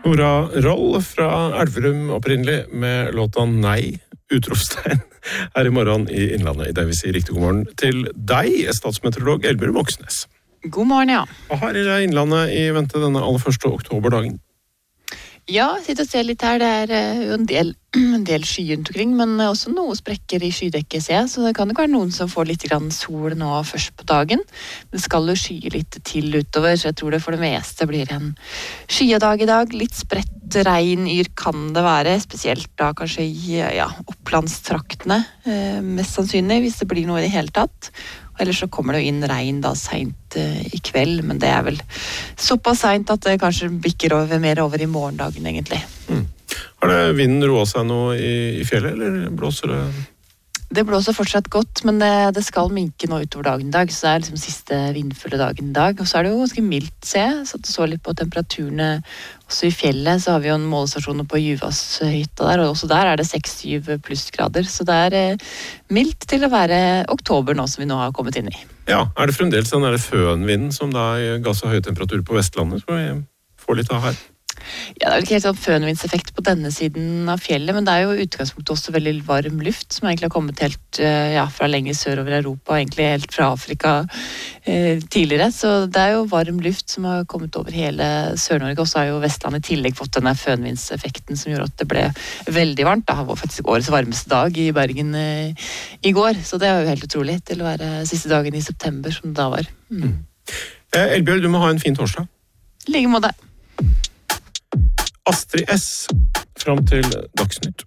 Nora Roll fra Elverum opprinnelig med låta Nei, utropstegn, her i morgen i Innlandet. Det vil si riktig god morgen til deg, statsmeteorolog Elverum Oksnes. God morgen, ja. Og her i Innlandet i vente denne aller første oktoberdagen. Ja, sitter og ser litt her. Det er jo en del skyer rundt omkring, men også noe sprekker i skydekket, ser jeg. Så det kan jo være noen som får litt grann sol nå først på dagen. Det skal jo skye litt til utover, så jeg tror det for det meste blir en skyedag i dag. Litt spredt regnyr kan det være, spesielt da kanskje i opplandstraktene, mest sannsynlig, hvis det blir noe i det hele tatt. Ellers så kommer det jo inn regn da sent i kveld, men det er vel såpass sent at det kanskje bikker mer over i morgendagen egentlig. Har det vinden roet seg nå i fjellet, eller blåser det? Det blåser fortsatt godt, men det skal minke nå utover dagen i dag, så det er liksom siste vindfulle dagen i dag. Og så er det jo ganske mildt, så litt på temperaturene også i fjellet, så har vi jo en målestasjon på Juvashytta der, og også der er det 6-7 plussgrader, så det er mildt til å være oktober nå som vi nå har kommet inn i. Ja, er det fremdeles den der fønvinden som da ga så høy temperatur på Vestlandet, som vi får litt av her? Ja, det er vel ikke helt sånn fønvindseffekt på denne siden av fjellet, men det er jo i utgangspunktet også veldig varm luft, som egentlig har kommet helt fra lenger sørover i Europa, og egentlig helt fra Afrika tidligere. Så det er jo varm luft som har kommet over hele Sør-Norge, og så har jo Vestlandet i tillegg fått denne fønvindseffekten som gjorde at det ble veldig varmt. Det var faktisk årets varmeste dag i Bergen i går, så det er jo helt utrolig til å være siste dagen i september som det da var. Elbjørg, du må ha en fin torsdag. I like måte. Astrid S. Fram til Dagsnytt.